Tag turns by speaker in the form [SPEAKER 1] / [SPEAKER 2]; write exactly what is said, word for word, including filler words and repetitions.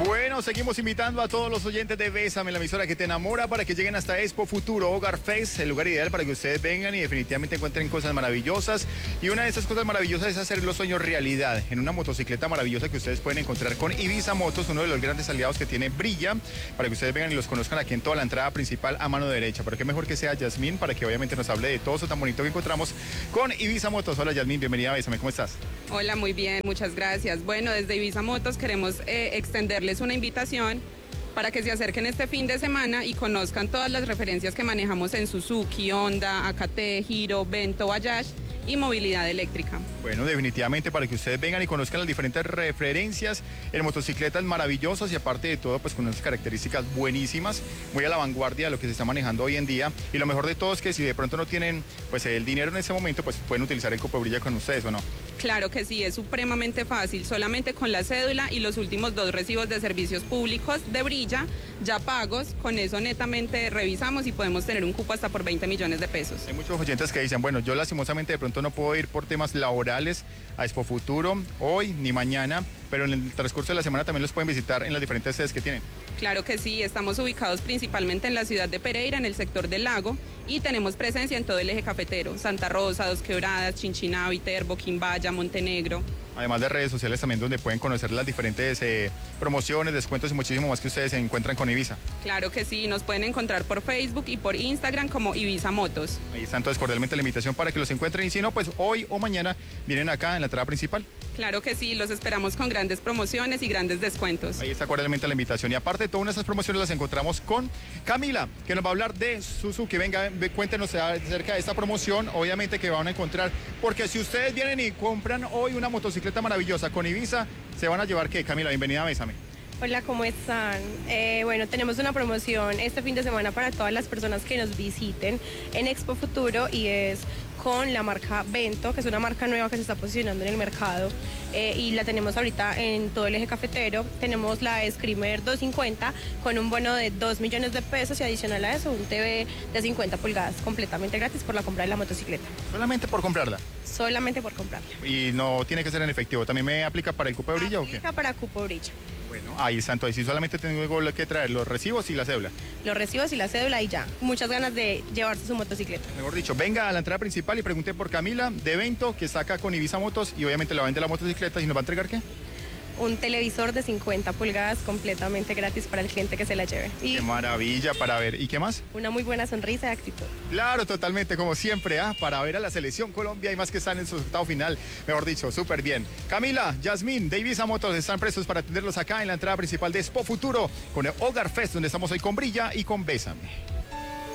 [SPEAKER 1] Bueno, seguimos invitando a todos los oyentes de Bésame, la emisora que te enamora, para que lleguen hasta Expo Futuro Hogar Fest, el lugar ideal para que ustedes vengan y definitivamente encuentren cosas maravillosas. Y una de esas cosas maravillosas es hacer los sueños realidad en una motocicleta maravillosa que ustedes pueden encontrar con Ibiza Motos, uno de los grandes aliados que tiene Brilla, para que ustedes vengan y los conozcan aquí en toda la entrada principal a mano derecha. Pero qué mejor que sea Yasmín para que obviamente nos hable de todo eso tan bonito que encontramos con Ibiza Motos. Hola Yasmín, bienvenida a Bésame, ¿cómo estás?
[SPEAKER 2] Hola, muy bien, muchas gracias. Bueno, desde Ibiza Motos queremos eh, extenderles una invitación para que se acerquen este fin de semana y conozcan todas las referencias que manejamos en Suzuki, Honda, A K T, Hero, Bento, Bayash y movilidad eléctrica.
[SPEAKER 1] Bueno, definitivamente para que ustedes vengan y conozcan las diferentes referencias en motocicletas maravillosas y aparte de todo, pues con unas características buenísimas, muy a la vanguardia de lo que se está manejando hoy en día. Y lo mejor de todo es que si de pronto no tienen pues el dinero en ese momento, pues pueden utilizar el Cupo Brilla con ustedes, ¿o no?
[SPEAKER 2] Claro que sí, es supremamente fácil, solamente con la cédula y los últimos dos recibos de servicios públicos de Brilla, ya pagos, con eso netamente revisamos y podemos tener un cupo hasta por veinte millones de pesos.
[SPEAKER 1] Hay muchos oyentes que dicen, bueno, yo lastimosamente de pronto no puedo ir por temas laborales a Expo Futuro hoy ni mañana, pero en el transcurso de la semana también los pueden visitar en las diferentes sedes que tienen.
[SPEAKER 2] Claro que sí, estamos ubicados principalmente en la ciudad de Pereira, en el sector del lago, y tenemos presencia en todo el eje cafetero, Santa Rosa, Dos Quebradas, Chinchiná, Viterbo, Quimbaya, Montenegro. Además
[SPEAKER 1] de redes sociales también donde pueden conocer las diferentes eh, promociones, descuentos y muchísimo más que ustedes se encuentran con Ibiza.
[SPEAKER 2] Claro que sí, nos pueden encontrar por Facebook y por Instagram como Ibiza Motos.
[SPEAKER 1] Ahí está entonces cordialmente la invitación para que los encuentren y si no, pues hoy o mañana vienen acá en la entrada principal.
[SPEAKER 2] Claro que sí, los esperamos con grandes promociones y grandes descuentos.
[SPEAKER 1] Ahí está cordialmente la invitación y aparte de todas esas promociones las encontramos con Camila, que nos va a hablar de Suzuki. Venga, cuéntenos acerca de esta promoción, obviamente que van a encontrar, porque si ustedes vienen y compran hoy una motocicleta maravillosa con Ibiza, ¿se van a llevar qué? Camila, bienvenida a Bésame.
[SPEAKER 3] Hola, ¿cómo están? Eh, bueno, tenemos una promoción este fin de semana para todas las personas que nos visiten en Expo Futuro y es con la marca Bento, que es una marca nueva que se está posicionando en el mercado eh, y la tenemos ahorita en todo el eje cafetero. Tenemos la Screamer doscientos cincuenta con un bono de dos millones de pesos y adicional a eso un T V de cincuenta pulgadas completamente gratis por la compra de la motocicleta.
[SPEAKER 1] ¿Solamente por comprarla?
[SPEAKER 3] Solamente por comprarla.
[SPEAKER 1] ¿Y no tiene que ser en efectivo? ¿También me aplica para el Cupo Brilla o qué?
[SPEAKER 3] Aplica para Cupo Brilla.
[SPEAKER 1] Bueno, ahí está, entonces sí, solamente tengo que traer los recibos y la cédula.
[SPEAKER 3] Los recibos y la cédula y ya. Muchas ganas de llevarse su motocicleta.
[SPEAKER 1] Mejor dicho, venga a la entrada principal y pregunte por Camila de Bento, que está acá con Ibiza Motos y obviamente la vende la motocicleta y nos va a entregar ¿qué?
[SPEAKER 3] Un televisor de cincuenta pulgadas completamente gratis para el cliente que se la lleve.
[SPEAKER 1] Y qué maravilla para ver. ¿Y qué más?
[SPEAKER 3] Una muy buena sonrisa y actitud.
[SPEAKER 1] Claro, totalmente, como siempre, ¿ah? Para ver a la selección Colombia y más que están en su octavo final. Mejor dicho, súper bien. Camila, Yasmín, de Ibiza Motos están prestos para atenderlos acá en la entrada principal de Expo Futuro con el Hogar Fest, donde estamos hoy con Brilla y con Bésame.